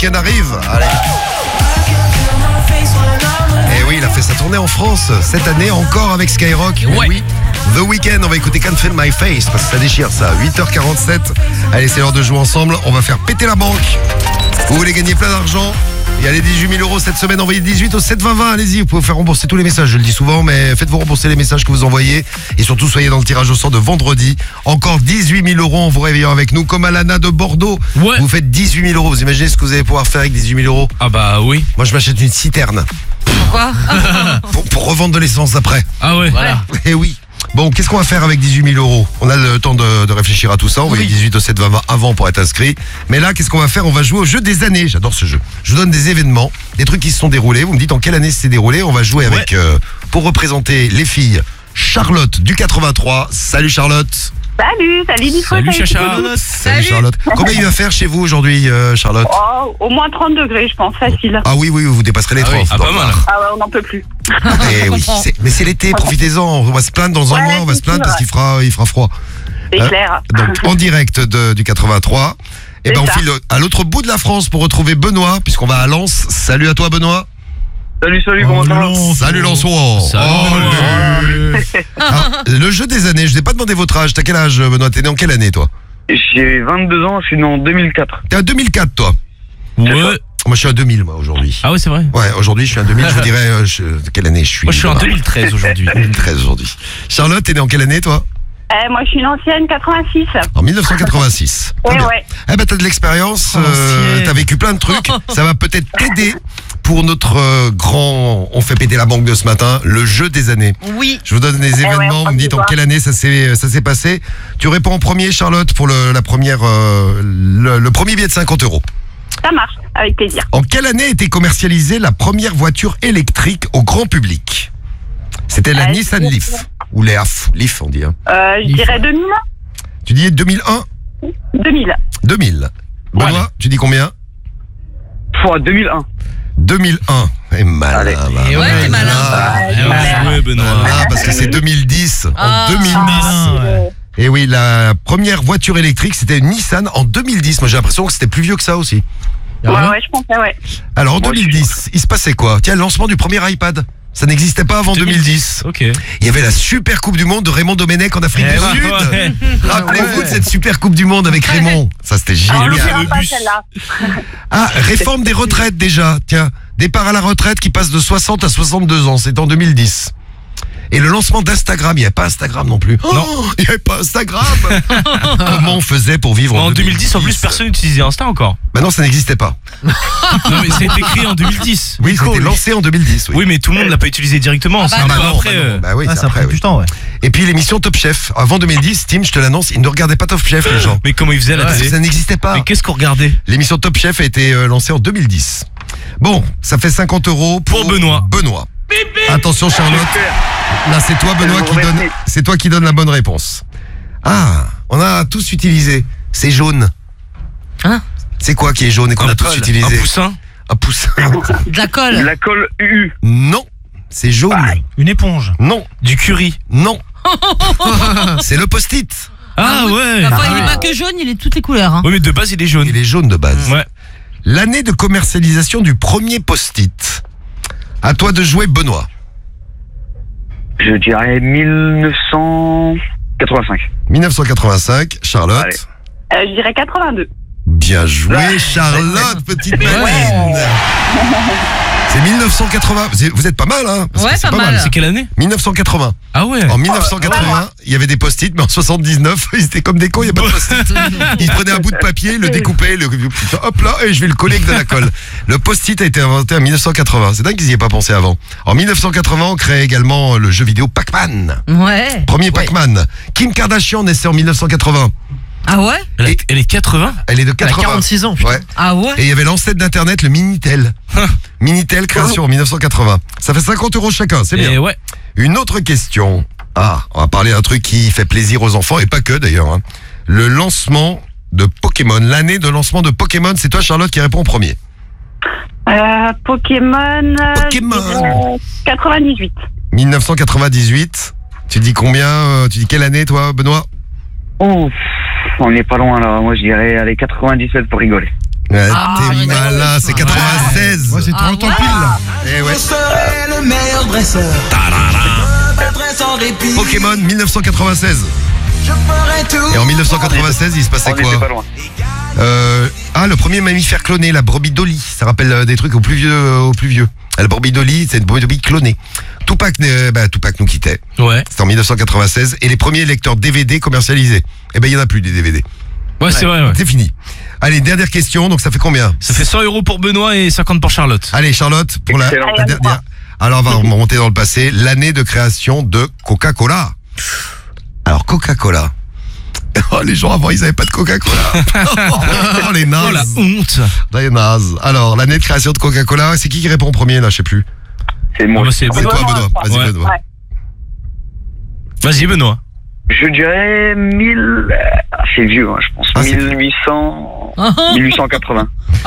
week-end arrive. Allez. Et oui, il a fait sa tournée en France cette année encore avec Skyrock. Ouais. Oui. The Weeknd, on va écouter Can't Feel My Face parce que ça déchire ça. 8h47. Allez, c'est l'heure de jouer ensemble. On va faire péter la banque. Vous voulez gagner plein d'argent? Il y a les 18 000 € cette semaine, envoyez 18 au 72020, allez-y, vous pouvez faire rembourser tous les messages, je le dis souvent, mais faites-vous rembourser les messages que vous envoyez, et surtout soyez dans le tirage au sort de vendredi, encore 18 000 € en vous réveillant avec nous, comme Alana de Bordeaux, Ouais. Vous faites 18 000 €, vous imaginez ce que vous allez pouvoir faire avec 18 000 €? Ah bah oui. Moi je m'achète une citerne, Pourquoi? pour revendre de l'essence après, Ah ouais. Voilà. eh oui. Bon, qu'est-ce qu'on va faire avec 18 000 €? On a le temps de réfléchir à tout ça. Envoyez 18 au 720 avant pour être inscrit. Mais là, qu'est-ce qu'on va faire? On va jouer au jeu des années. J'adore ce jeu. Je vous donne des événements, des trucs qui se sont déroulés. Vous me dites en quelle année c'est déroulé. On va jouer avec, pour représenter les filles, Charlotte du 83. Salut Charlotte. Salut Nico. Salut Chacha. Salut Charlotte. Combien il va faire chez vous aujourd'hui, Charlotte? Oh, au moins 30 degrés, je pense, facile. Ah oui, vous dépasserez les 30. oui. Ah, pas mal. Ah ouais, on n'en peut plus. Eh oui, mais c'est l'été, profitez-en. On va se plaindre dans un mois, on va se plaindre parce qu'il fera froid. C'est Hein? clair. Donc en direct du 83. Et ben on C'est ça. file à l'autre bout de la France pour retrouver Benoît, puisqu'on va à Lens. Salut à toi Benoît. Salut, comment ça va? Salut Lensois. Salut. Le jeu des années, je n'ai pas demandé votre âge. T'as quel âge Benoît? T'es né en quelle année toi? J'ai 22 ans, je suis né en 2004. T'es à 2004 toi. Ouais. Moi je suis à 2000 moi aujourd'hui. Ah ouais, c'est vrai. Ouais, aujourd'hui je suis à 2000, je vous dirais quelle année je suis. Moi je suis en 2013 aujourd'hui. 2013 aujourd'hui. Charlotte, t'es né en quelle année toi? Moi, je suis une ancienne 86. En 1986. Très bien. Ouais. Eh ben t'as de l'expérience, Ancienne. t'as vécu plein de trucs, ça va peut-être t'aider pour notre grand on fait péter la banque de ce matin, le jeu des années. Oui. Je vous donne des événements, on vous me dites en va quelle année ça s'est passé. Tu réponds en premier Charlotte pour le premier billet de 50 €. Ça marche, avec plaisir. En quelle année a été commercialisée la première voiture électrique au grand public? C'était la Nissan je- Leaf ou Leaf on dit hein. Je dirais 2000. Tu dis 2001, 2000. 2000. Benoît, tu dis combien? 2001. 2001. Et malin. Allez. va. Et ouais, t'es malin. Ouais, Benoît. Ah, parce que c'est 2010. Ah. En 2010. Et oui, la première voiture électrique, c'était une Nissan en 2010. Moi, j'ai l'impression que c'était plus vieux que ça aussi. Ouais, je pensais, ouais. Alors, en Moi, 2010, il se passait quoi? Tiens, le lancement du premier iPad. Ça n'existait pas avant 2010. Ok. Il y avait la Super Coupe du Monde de Raymond Domenech en Afrique du Sud. Ouais. Rappelez-vous de cette Super Coupe du Monde avec Raymond. Ça, c'était On génial. ne le pas bus. celle-là. Ah, réforme des retraites déjà. Tiens, départ à la retraite qui passe de 60 à 62 ans. C'est en 2010. Et le lancement d'Instagram, il n'y avait pas Instagram non plus. Non. Il n'y avait pas Instagram. Comment on faisait pour vivre En 2010, en plus, personne n'utilisait Insta encore. Maintenant, ça n'existait pas. Non, mais ça a été créé en 2010. Oui, c'était lancé en 2010. Oui, Oui, mais tout le monde l'a pas utilisé directement. C'est bah un bah peu non, après. bah non, bah oui, c'est ça après, prend oui. du temps, ouais. Et puis l'émission Top Chef. Avant 2010, Tim, je te l'annonce, ils ne regardaient pas Top Chef, les gens. Mais comment ils faisaient à la Parce que télé? ça n'existait pas. Mais qu'est-ce qu'on regardait? L'émission Top Chef a été lancée en 2010. Bon, ça fait 50 € Pour Benoît. Benoît. Attention Charlotte. Là, c'est toi Benoît Je vous qui donne. remercie. C'est toi qui donne la bonne réponse. Ah, on a tous utilisé. C'est jaune. Hein? C'est quoi qui est jaune et qu'on a tous Un utilisé? poussin? Un poussin. De la colle. La colle UU. Non, c'est jaune. Une éponge. Non, Du curry? non. C'est le post-it. Ah ouais. Enfin, il n'est pas que jaune, il est toutes les couleurs. Hein. Oui, mais de base, il est jaune. Il est jaune de base. Ouais. L'année de commercialisation du premier post-it. À toi de jouer Benoît. Je dirais 1985. 1985, Charlotte. Allez. Je dirais 82. Bien joué, Charlotte, petite Maline. C'est 1980. Vous êtes pas mal, hein? Parce que Ouais, c'est pas mal. C'est quelle année? 1980. Ah ouais. En 1980, il y avait des post-it, mais en 79, ils étaient comme des cons, il n'y a pas de post-it. Ils prenaient un bout de papier, le découpaient, hop là, et je vais le coller avec de la colle. Le post-it a été inventé en 1980. C'est dingue qu'ils n'y aient pas pensé avant. En 1980, on crée également le jeu vidéo Pac-Man. Ouais. Premier Pac-Man. Kim Kardashian naissait en 1980. Ah ouais? Elle est 80? Elle est de Elle a 80. 46 ans, putain. Ouais. Ah ouais? Et il y avait l'ancêtre d'Internet, le Minitel. Minitel, création en 1980. Ça fait 50 € chacun, c'est bien. Et ouais. Une autre question. Ah, on va parler d'un truc qui fait plaisir aux enfants, et pas que d'ailleurs. Hein. Le lancement de Pokémon. L'année de lancement de Pokémon, c'est toi Charlotte qui répond en premier. Pokémon. Pokémon. je dirais 98. 1998. Tu dis combien Tu dis quelle année toi Benoît? Oh, on n'est pas loin là. Moi, je dirais, allez, 97 pour rigoler. Ouais, Ah, t'es mais malin, c'est 96. Ouais, c'est 30 ans pile là. Eh ouais. Je serai le meilleur dresseur. Sans répit. Pokémon 1996. Je ferai tout. Et en 1996, il se passait On était pas quoi? loin. Le premier mammifère cloné, la brebis Dolly. Ça rappelle des trucs aux plus vieux. La brebis Dolly, c'est une brebis clonée. Tupac nous quittait. Ouais. C'était en 1996. Et les premiers lecteurs DVD commercialisés. Eh ben, il y en a plus des DVD. Ouais, c'est vrai, ouais. C'est fini. Allez, dernière question. Donc, ça fait combien? Ça fait 100 € pour Benoît et 50 pour Charlotte. Allez, Charlotte, pour Excellent. la dernière. Alors, on va remonter dans le passé. L'année de création de Coca-Cola. Alors, Coca-Cola. Oh, les gens avant, ils n'avaient pas de Coca-Cola. Oh, les Oh la nazes. honte. Les nazes. Alors, l'année de création de Coca-Cola, c'est qui répond en premier, là? Je sais plus. C'est moi. Ah bah, c'est C'est toi, Benoît. Vas-y, Ouais. Benoît. Ouais. Vas-y Benoît. Je dirais 1000. C'est vieux, hein, je pense. Ah, c'est 1800. Ah, ah. 1880.